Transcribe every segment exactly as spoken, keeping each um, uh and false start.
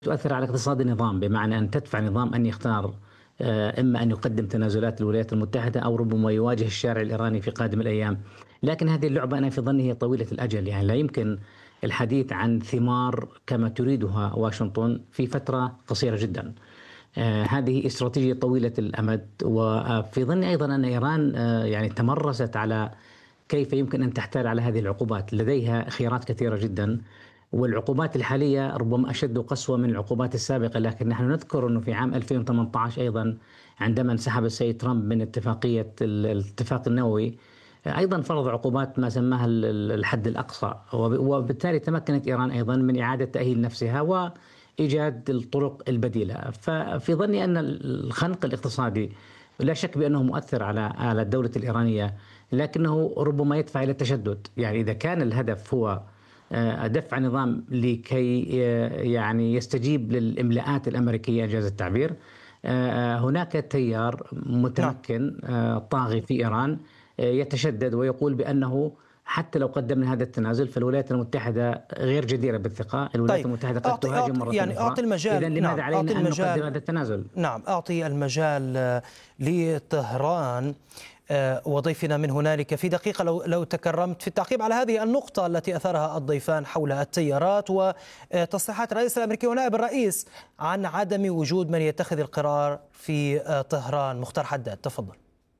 تؤثر على اقتصاد النظام، بمعنى أن تدفع نظام أن يختار آه، إما أن يقدم تنازلات للولايات المتحدة أو ربما يواجه الشارع الإيراني في قادم الأيام. لكن هذه اللعبة أنا في ظني هي طويلة الأجل، يعني لا يمكن الحديث عن ثمار كما تريدها واشنطن في فترة قصيرة جدا. آه، هذه استراتيجية طويلة الأمد، وفي ظني أيضا أن إيران آه، يعني تمرست على كيف يمكن أن تحتال على هذه العقوبات. لديها خيارات كثيرة جدا، والعقوبات الحالية ربما أشد قسوة من العقوبات السابقة. لكن نحن نذكر أنه في عام ألفين وثمانية عشر أيضا عندما انسحب السيد ترامب من اتفاقية الاتفاق النووي، أيضا فرض عقوبات ما سماها الحد الأقصى، وبالتالي تمكنت إيران أيضا من إعادة تأهيل نفسها وإيجاد الطرق البديلة. ففي ظني أن الخنق الاقتصادي لا شك بأنه مؤثر على على الدولة الإيرانية، لكنه ربما يدفع إلى التشدد. يعني إذا كان الهدف هو آه، دفع نظام لكي آه، يعني يستجيب للإملاءات الأمريكية إنجاز التعبير، آه، هناك تيار نعم. متمكن آه، طاغي في إيران آه، يتشدد ويقول بأنه حتى لو قدمنا هذا التنازل فالولايات المتحدة غير جديرة بالثقة، الولايات طيب، المتحدة قد أعطي تهاجم أعطي مرة يعني أخرى. أعطي إذا المجال. لماذا نعم، أعطي علينا أن نقدم المجال. هذا التنازل؟ نعم، أعطي المجال آه، لطهران آه، وضيفنا من هنالك في دقيقة، لو لو تكرمت، في التعقيب على هذه النقطة التي أثارها الضيفان حول التيارات وتصريحات الرئيس الأمريكي ونائب الرئيس عن عدم وجود من يتخذ القرار في آه، طهران. مختار حداد، تفضل.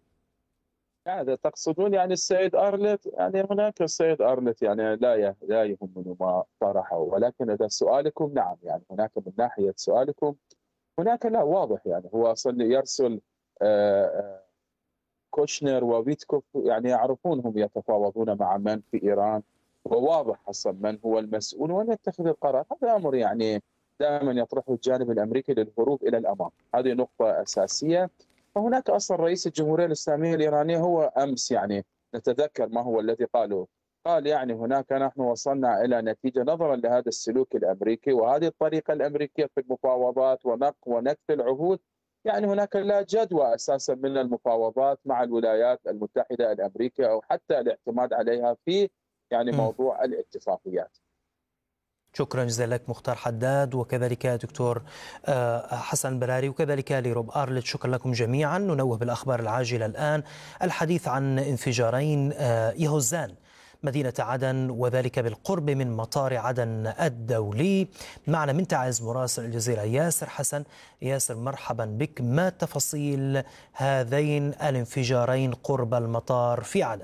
هذا تقصدون يعني السيد أرلت؟ يعني هناك السيد أرلت يعني لا ي- لا يهمني ما طرحه، ولكن إذا سؤالكم نعم، يعني هناك من ناحية سؤالكم هناك لا واضح، يعني هو أصلا يرسل آه، آه، كوشنر وويتكوف، يعني يعرفون هم يتفاوضون مع من في إيران، وواضح أصلا من هو المسؤول ومن يتخذ القرار. هذا أمر يعني دائما يطرحه الجانب الأمريكي للهروب إلى الأمام، هذه نقطة أساسية. وهناك أصلا رئيس الجمهورية الإسلامية الإيرانية هو أمس يعني نتذكر ما هو الذي قاله، قال يعني هناك نحن وصلنا إلى نتيجة نظرا لهذا السلوك الأمريكي وهذه الطريقة الأمريكية في المفاوضات ونق ونكث العهود، يعني هناك لا جدوى أساسا من المفاوضات مع الولايات المتحدة الأمريكية أو حتى الاعتماد عليها في يعني م. موضوع الاتفاقيات. شكرا جزيلا لك مختار حداد، وكذلك دكتور آه، حسن براري، وكذلك لروب أرلت. شكرا لكم جميعا. ننوه بالأخبار العاجلة الآن، الحديث عن انفجارين آه، يهزان مدينة عدن، وذلك بالقرب من مطار عدن الدولي. معنا من تعز مراسل الجزيرة ياسر حسن. ياسر، مرحبا بك. ما تفاصيل هذين الانفجارين قرب المطار في عدن؟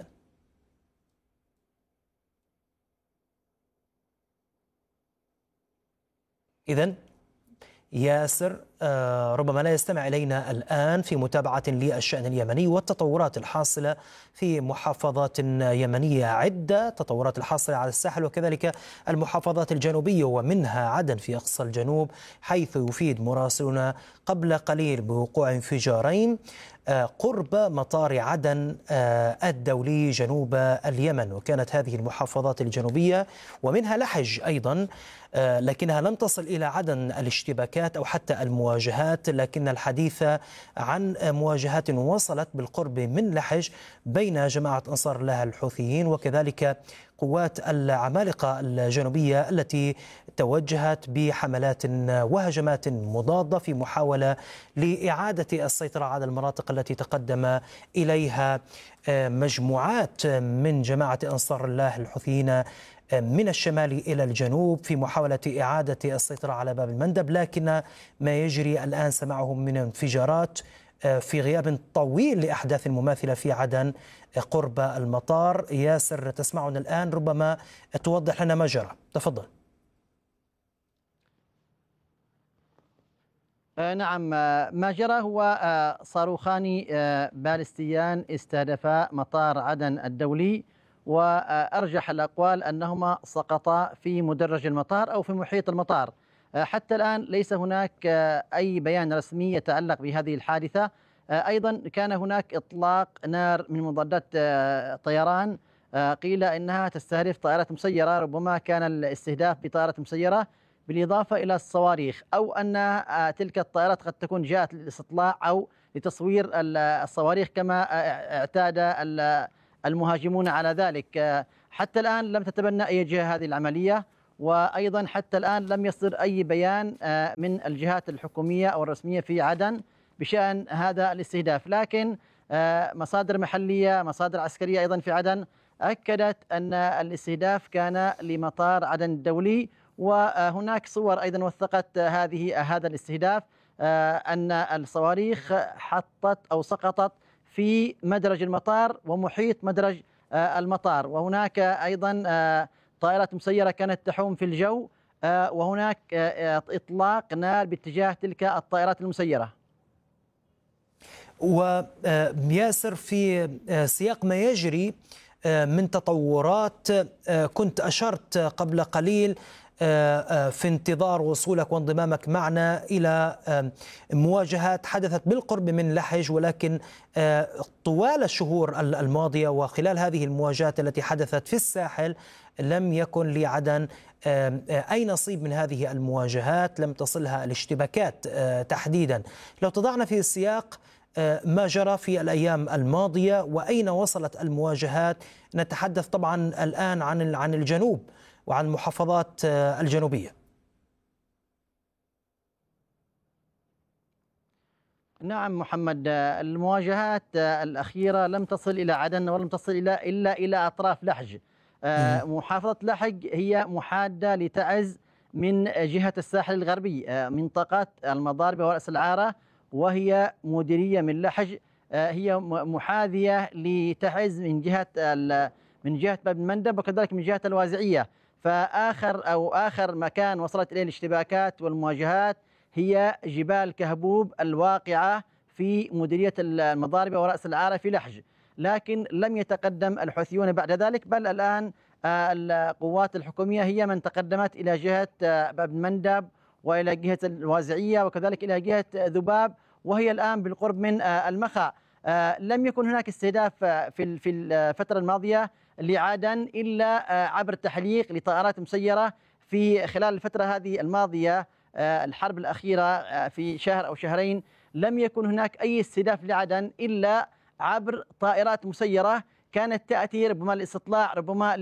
إذن ياسر آه، ربما لا يستمع إلينا الآن في متابعة للشأن اليمني والتطورات الحاصلة في محافظات يمنية عدة، تطورات الحاصلة على الساحل وكذلك المحافظات الجنوبية ومنها عدن في أقصى الجنوب، حيث يفيد مراسلنا قبل قليل بوقوع انفجارين آه، قرب مطار عدن آه، الدولي جنوب اليمن. وكانت هذه المحافظات الجنوبية ومنها لحج أيضا، آه، لكنها لم تصل إلى عدن الاشتباكات أو حتى المواجهات، لكن الحديث عن مواجهات وصلت بالقرب من لحج بين جماعة أنصار الله الحوثيين وكذلك قوات العمالقة الجنوبية التي توجهت بحملات وهجمات مضادة في محاولة لإعادة السيطرة على المناطق التي تقدم إليها مجموعات من جماعة أنصار الله الحوثيين من الشمال إلى الجنوب في محاولة إعادة السيطرة على باب المندب. لكن ما يجري الآن سمعه من انفجارات في غياب طويل لأحداث مماثلة في عدن قرب المطار. ياسر، تسمعنا الآن، ربما توضح لنا ما جرى، تفضل. نعم، ما جرى هو صاروخان باليستيان استهدفا مطار عدن الدولي، وأرجح الأقوال أنهما سقطا في مدرج المطار أو في محيط المطار. حتى الآن ليس هناك أي بيان رسمي يتعلق بهذه الحادثة. أيضا كان هناك إطلاق نار من مضادات طيران، قيل إنها تستهدف طائرة مسيرة، ربما كان الاستهداف بطائرة مسيرة بالإضافة إلى الصواريخ، أو أن تلك الطائرات قد تكون جاءت للاستطلاع أو لتصوير الصواريخ كما اعتاد المهاجمون على ذلك. حتى الآن لم تتبنى أي جهة هذه العملية، وأيضا حتى الآن لم يصدر أي بيان من الجهات الحكومية أو الرسمية في عدن بشأن هذا الاستهداف. لكن مصادر محلية، مصادر عسكرية أيضا في عدن أكدت أن الاستهداف كان لمطار عدن الدولي، وهناك صور أيضا وثقت هذه هذا الاستهداف أن الصواريخ حطت أو سقطت في مدرج المطار ومحيط مدرج المطار، وهناك أيضا طائرات مسيرة كانت تحوم في الجو، وهناك إطلاق نار باتجاه تلك الطائرات المسيرة. وياسر، في سياق ما يجري من تطورات، كنت أشرت قبل قليل في انتظار وصولك وانضمامك معنا إلى مواجهات حدثت بالقرب من لحج، ولكن طوال الشهور الماضية وخلال هذه المواجهات التي حدثت في الساحل لم يكن لعدن أي نصيب من هذه المواجهات، لم تصلها الاشتباكات تحديدا. لو تضعنا في السياق ما جرى في الأيام الماضية وأين وصلت المواجهات، نتحدث طبعا الآن عن عن الجنوب وعن المحافظات الجنوبية. نعم محمد، المواجهات الأخيرة لم تصل إلى عدن ولم تصل إلى إلا إلى أطراف لحج. محافظة لحج هي محادة لتعز من جهة الساحل الغربي، منطقة المضاربة ورأس العارة، وهي مديرية من لحج، هي محاذية لتعز من جهة من جهة باب المندب وكذلك من جهة الوازعية. فآخر أو آخر مكان وصلت إليه الاشتباكات والمواجهات هي جبال كهبوب الواقعة في مديرية المضاربة ورأس العارة في لحج، لكن لم يتقدم الحوثيون بعد ذلك، بل الآن القوات الحكومية هي من تقدمت إلى جهة باب المندب وإلى جهة الوازعية وكذلك إلى جهة ذباب، وهي الآن بالقرب من المخا. لم يكن هناك استهداف في في الفترة الماضية لعدن إلا عبر تحليق لطائرات مسيرة في خلال الفترة هذه الماضية، الحرب الأخيرة في شهر أو شهرين، لم يكن هناك أي استهداف لعدن إلا عبر طائرات مسيرة كانت تأتي ربما للاستطلاع، ربما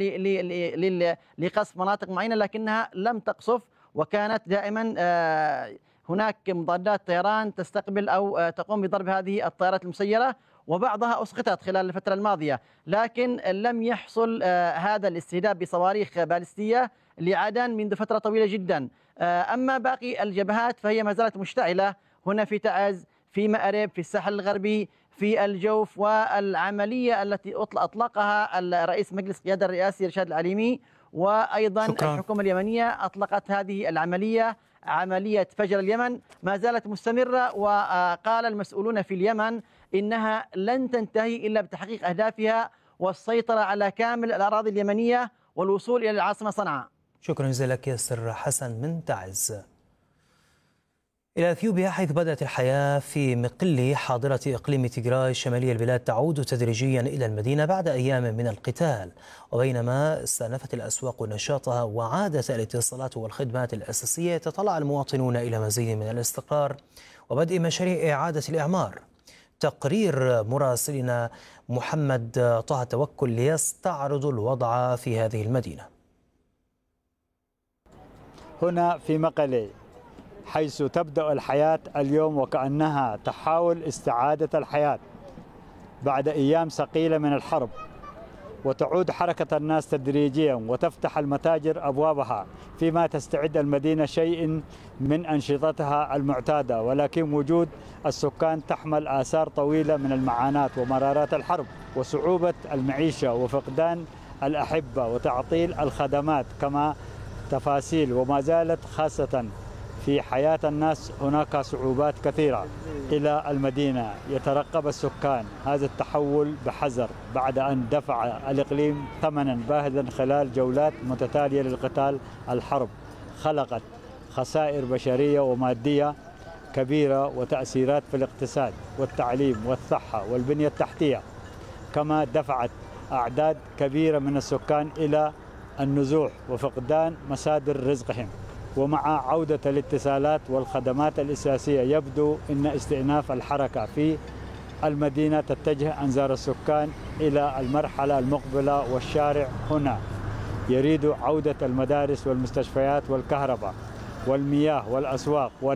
لقصف مناطق معينة، لكنها لم تقصف، وكانت دائما هناك مضادات طيران تستقبل أو تقوم بضرب هذه الطائرات المسيرة، وبعضها أسقطت خلال الفترة الماضية، لكن لم يحصل هذا الاستهداف بصواريخ باليستية لعدن منذ فترة طويلة جدا. أما باقي الجبهات فهي ما زالت مشتعلة، هنا في تعز، في مأرب، في الساحل الغربي، في الجوف، والعملية التي أطلقها الرئيس مجلس القيادة الرئاسي رشاد العليمي وأيضا شكرا. الحكومة اليمنية أطلقت هذه العملية، عملية فجر اليمن، ما زالت مستمرة، وقال المسؤولون في اليمن إنها لن تنتهي إلا بتحقيق أهدافها والسيطرة على كامل الأراضي اليمنية والوصول إلى العاصمة صنعاء. شكرا جزيلا لك ياسر حسن من تعز. إلى أثيوبيا، حيث بدأت الحياة في مقل حاضرة إقليم تيغراي شمالي البلاد تعود تدريجيا إلى المدينة بعد أيام من القتال، وبينما استأنفت الأسواق نشاطها وعادت الاتصالات والخدمات الأساسية، يتطلع المواطنون إلى مزيد من الاستقرار وبدء مشاريع إعادة الإعمار. تقرير مراسلنا محمد طه توكل يستعرض الوضع في هذه المدينة. هنا في مقلي، حيث تبدأ الحياة اليوم وكأنها تحاول استعادة الحياة بعد أيام ثقيلة من الحرب، وتعود حركة الناس تدريجيا وتفتح المتاجر أبوابها، فيما تستعد المدينة شيء من أنشطتها المعتادة، ولكن وجود السكان تحمل آثار طويلة من المعاناة ومرارات الحرب وصعوبة المعيشة وفقدان الأحبة وتعطيل الخدمات كما تفاصيل، وما زالت خاصة في حياة الناس هناك صعوبات كثيرة. إلى المدينة يترقب السكان هذا التحول بحذر بعد أن دفع الإقليم ثمنا باهظا خلال جولات متتالية للقتال. الحرب خلقت خسائر بشرية ومادية كبيرة وتأثيرات في الاقتصاد والتعليم والصحة والبنية التحتية، كما دفعت أعداد كبيرة من السكان إلى النزوح وفقدان مصادر رزقهم. ومع عودة الاتصالات والخدمات الأساسية يبدو أن استئناف الحركة في المدينة تتجه أنظار السكان إلى المرحلة المقبلة، والشارع هنا يريد عودة المدارس والمستشفيات والكهرباء والمياه والأسواق